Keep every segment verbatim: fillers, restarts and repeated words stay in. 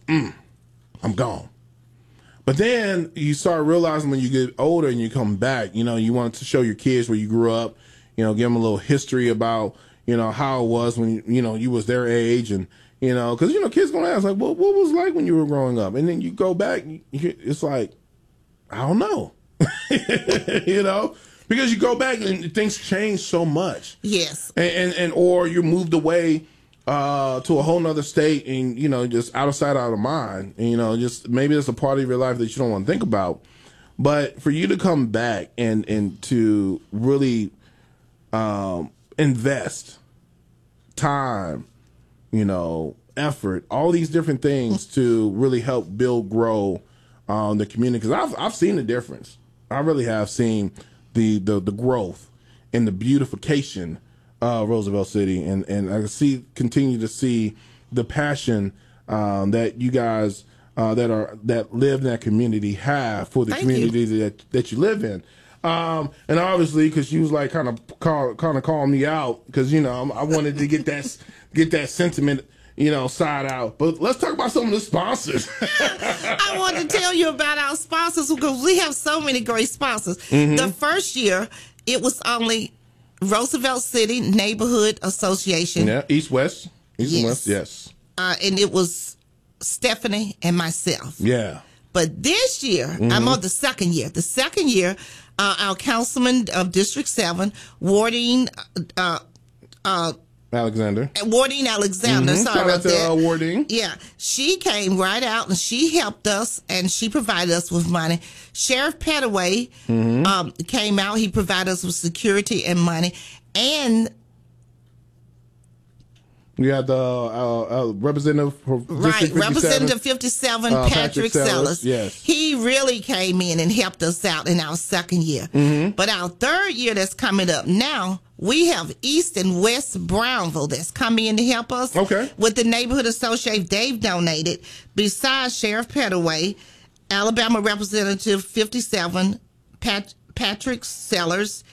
mm, I'm gone. But then you start realizing when you get older and you come back, you know, you want to show your kids where you grew up, you know, give them a little history about, you know, how it was when, you, you know, you was their age and, you know, because, you know, kids going to ask, like, well, what was it like when you were growing up? And then you go back, you, it's like, I don't know, you know, because you go back and things change so much. Yes. And, and, and or you moved away uh, to a whole nother state and, you know, just out of sight, out of mind. And, you know, just maybe it's a part of your life that you don't want to think about. But for you to come back and, and to really um, invest time, you know, effort, all these different things to really help build, grow um, the community. Because I've, I've seen the difference. I really have seen the, the, the growth and the beautification of Roosevelt City. And, and I see, continue to see the passion um, that you guys uh, that are that live in that community have for the Thank community you. that, that you live in. Um, and obviously, because she was like kind of call, kind of calling me out because, you know, I wanted to get that get that sentiment, you know, side out. But let's talk about some of the sponsors. I want to tell you about our sponsors because we have so many great sponsors. Mm-hmm. The first year, it was only Roosevelt City Neighborhood Association. Yeah, East West, East Yes. and West, yes. Uh, and it was Stephanie and myself. Yeah. But this year, Mm-hmm. I'm on the second year. The second year, uh, our councilman of District seven, Wardine, uh, uh, Alexander. Wardine Alexander, Mm-hmm. sorry Shout out about to, that. uh, Wardine. Yeah, she came right out and she helped us and she provided us with money. Sheriff Petaway Mm-hmm. um, came out. He provided us with security and money. And We had the uh, uh, representative for right, District fifty-seven. Representative fifty-seven, Uh, Patrick, Patrick Sellers, Sellers. yes. He really came in and helped us out in our second year. Mm-hmm. But our third year that's coming up now, we have East and West Brownville that's coming in to help us. Okay. With the neighborhood associate they've donated. Besides Sheriff Petaway, Alabama Representative fifty-seven, Pat, Patrick Sellers,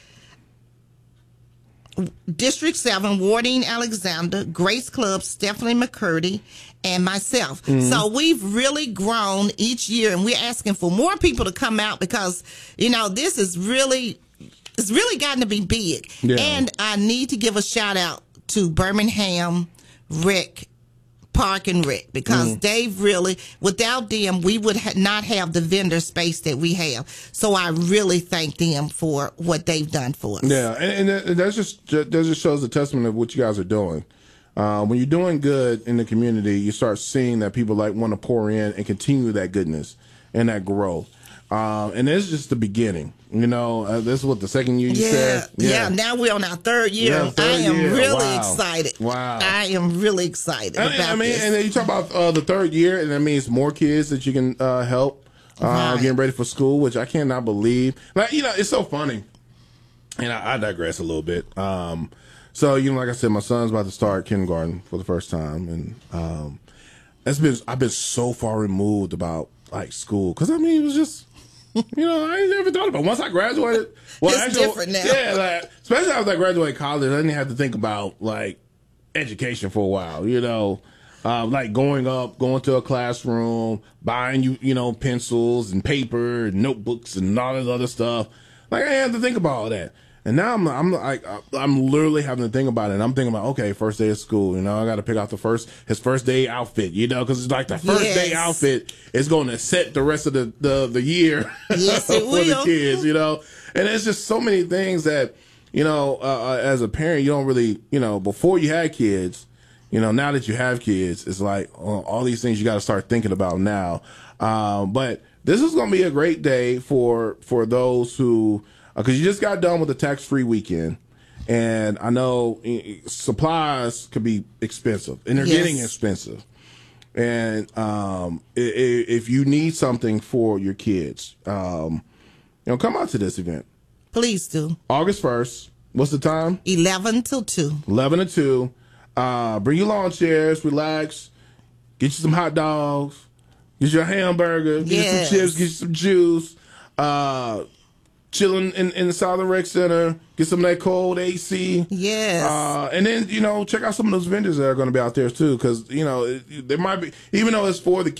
District seven, Wardine Alexander, Grace Club, Stephanie McCurdy, and myself. Mm-hmm. So we've really grown each year, and we're asking for more people to come out because, you know, this is really, it's really gotten to be big. Yeah. And I need to give a shout out to Birmingham Rec, Park and Rec, because Mm. they've really, without them, we would ha- not have the vendor space that we have. So I really thank them for what they've done for us. Yeah, and, and that that's just that just shows the testament of what you guys are doing. Uh, when you're doing good in the community, you start seeing that people like want to pour in and continue that goodness and that growth. Um, and this is just the beginning. You know, uh, this is what the second year you Yeah, said. yeah. Now we're on our third year. Yeah, I third am year. really Wow. excited. Wow. I am really excited I, about I mean, this. and then you talk about uh, the third year, and that means more kids that you can uh, help uh, Right. getting ready for school, which I cannot believe. Like, you know, it's so funny. And I, I digress a little bit. Um, so, you know, like I said, my son's about to start kindergarten for the first time, and um, that's been I've been so far removed about like school because I mean it was just. You know, I ain't never thought about it. Once I graduated, well, It's actually, different now. Yeah, like, especially after I graduated college, I didn't have to think about like education for a while. You know, uh, like going up, going to a classroom, buying you, you know, pencils and paper and notebooks and all this other stuff. Like I didn't have to think about all that. And now I'm, I'm like, I'm literally having to think about it. And I'm thinking about, okay, first day of school, you know, I got to pick out the first, his first day outfit, you know, because it's like the first Yes. day outfit is going to set the rest of the, the, the year Yes, it for the will. kids, you know. And it's just so many things that, you know, uh, as a parent, you don't really, you know, before you had kids, you know, now that you have kids, it's like uh, all these things you got to start thinking about now. Um, but this is going to be a great day for, for those who, because you just got done with the tax-free weekend, and I know eh, supplies could be expensive, and they're Yes. getting expensive. And um, i- i- if you need something for your kids, um, you know, come out to this event. Please do. August first. What's the time? eleven till two. eleven to two. Uh, bring your lawn chairs, relax, get you some hot dogs, get you a hamburger, get Yes. you some chips, get you some juice. Uh, chilling in, in the Southern Rec Center, get some of that cold A C. Yes. Uh, and then, you know, check out some of those vendors that are going to be out there too, because, you know, it, there might be, even though it's for the